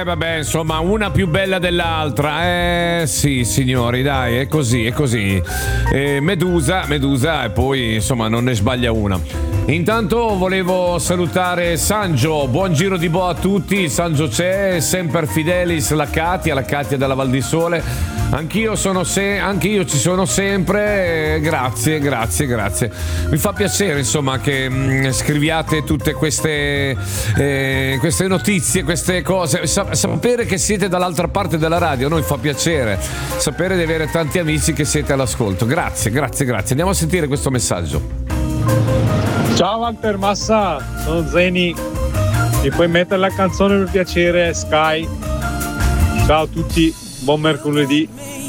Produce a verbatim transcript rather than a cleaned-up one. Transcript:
Eh vabbè, insomma, una più bella dell'altra. Eh sì, signori, dai, è così, è così. Eh, Medusa, Medusa, e poi insomma non ne sbaglia una. Intanto volevo salutare Sangio, buon giro di boa a tutti. Sangio c'è, sempre fidelis la Katia, la Katia della Val di Sole. Anch'io sono se- anche io ci sono sempre, eh, grazie, grazie, grazie. Mi fa piacere insomma che mh, scriviate tutte queste, eh, queste notizie, queste cose. Sa- sapere che siete dall'altra parte della radio, a noi fa piacere. Sapere di avere tanti amici che siete all'ascolto. Grazie, grazie, grazie. Andiamo a sentire questo messaggio. Ciao Walter Massa, sono Zeni. Mi puoi mettere la canzone per piacere, Sky? Ciao a tutti, buon mercoledì.